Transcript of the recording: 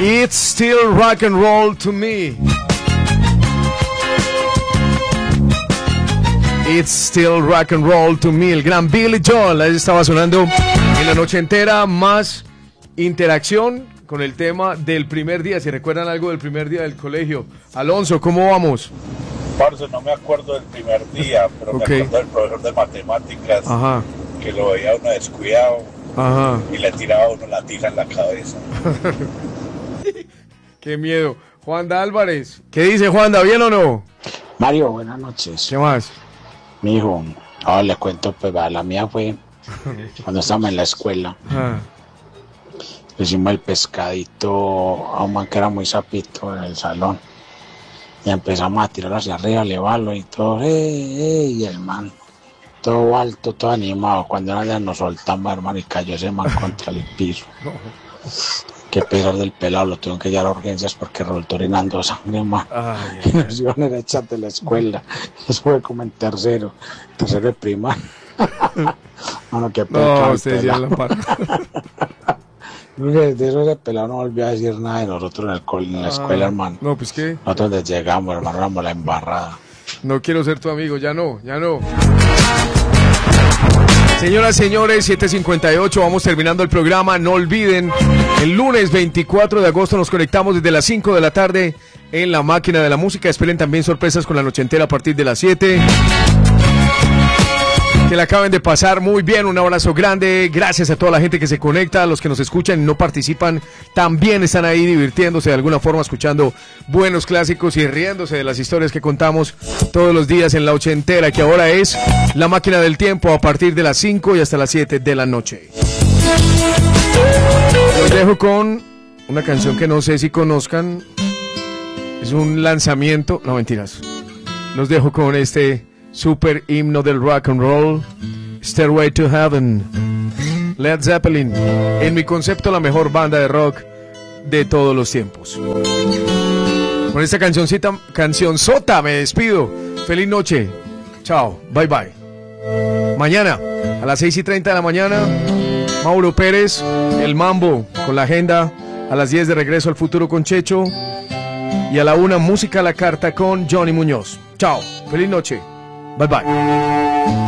It's still rock and roll to me. It's still rock and roll to me. El gran Billy Joel. Ahí estaba sonando en la noche entera. Más interacción con el tema del primer día. Si recuerdan algo del primer día del colegio. Alonso, ¿cómo vamos? Parce, no me acuerdo del primer día, pero me acuerdo del profesor de matemáticas. Ajá. Que lo veía uno descuidado. Ajá. Y le tiraba a uno la tija en la cabeza. Qué miedo. Juanda Álvarez. ¿Qué dice Juanda? ¿Bien o no? Mario, buenas noches. ¿Qué más? Mi hijo, ahora le cuento, pues la mía fue cuando estábamos en la escuela. Le hicimos el pescadito a un man que era muy sapito en el salón. Y empezamos a tirar hacia arriba, a elevarlo y todo. Y el man, todo alto, todo animado. Cuando ya nos soltamos, hermano, y cayó ese man contra el piso. Que pesar del pelado, lo tuvieron que llevar a urgencias porque resultó orinando sangre, man. Y nos iban a echar de la escuela. Eso fue como en tercero de primaria. Mano, qué pelado. No, ustedes ya la paran. Desde eso ese pelado no volvió a decir nada de nosotros en la escuela, hermano. No, pues qué. Nosotros desde llegamos, hermano, éramos la embarrada. No quiero ser tu amigo, ya no. Señoras, señores, 7:58, vamos terminando el programa. No olviden, el lunes 24 de agosto nos conectamos desde las 5 de la tarde en la máquina de la música. Esperen también sorpresas con la noche entera a partir de las 7. Que la acaben de pasar muy bien, un abrazo grande, gracias a toda la gente que se conecta, a los que nos escuchan y no participan, también están ahí divirtiéndose de alguna forma, escuchando buenos clásicos y riéndose de las historias que contamos todos los días en la ochentera, que ahora es la máquina del tiempo a partir de las 5 y hasta las 7 de la noche. Los dejo con una canción que no sé si conozcan, es un lanzamiento, no mentiras, los dejo con este super himno del rock and roll, Stairway to Heaven, Led Zeppelin, en mi concepto la mejor banda de rock de todos los tiempos. Con esta cancionzota me despido. Feliz noche, chao, bye bye. Mañana a las 6:30 de la mañana, Mauro Pérez, El Mambo con la agenda. A las 10 de Regreso al Futuro con Checho. Y a la 1 Música a la Carta con Johnny Muñoz. Chao, feliz noche. Bye bye.